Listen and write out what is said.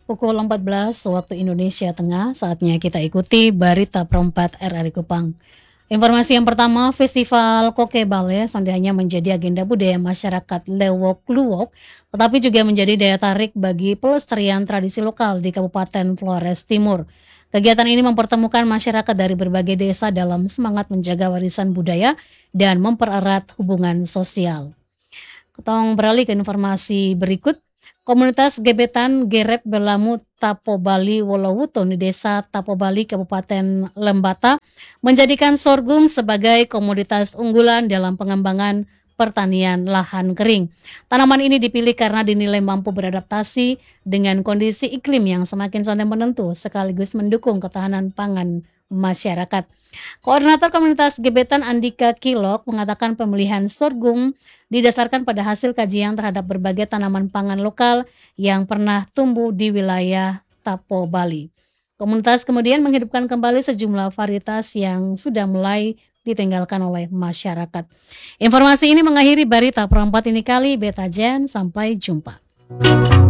Pukul 14 waktu Indonesia Tengah, saatnya kita ikuti Berita Perempat RRI Kupang. Informasi yang pertama, Festival Koke Bale tidak hanya menjadi agenda budaya masyarakat Lewok Luwok, tetapi juga menjadi daya tarik bagi pelestarian tradisi lokal di Kabupaten Flores Timur. Kegiatan ini mempertemukan masyarakat dari berbagai desa dalam semangat menjaga warisan budaya dan mempererat hubungan sosial. Kita beralih ke informasi berikut. Komunitas Gebetan Gerep Belamu Tapo Bali Wolowuton di Desa Tapo Bali Kabupaten Lembata menjadikan sorghum sebagai komoditas unggulan dalam pengembangan pertanian lahan kering. Tanaman ini dipilih karena dinilai mampu beradaptasi dengan kondisi iklim yang semakin sonde menentu sekaligus mendukung ketahanan pangan masyarakat. Koordinator Komunitas Gebetan Andika Kilok mengatakan pemilihan sorghum didasarkan pada hasil kajian terhadap berbagai tanaman pangan lokal yang pernah tumbuh di wilayah Tapo Bali. Komunitas kemudian menghidupkan kembali sejumlah varietas yang sudah mulai ditinggalkan oleh masyarakat. Informasi ini mengakhiri Berita Perempat ini kali. Beta Jen, sampai jumpa.